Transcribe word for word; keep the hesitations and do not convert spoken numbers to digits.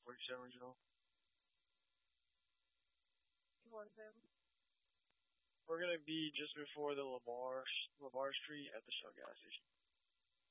forty-seven Regional. We're gonna be just before the Lamar Lamar Street at the Shell gas station.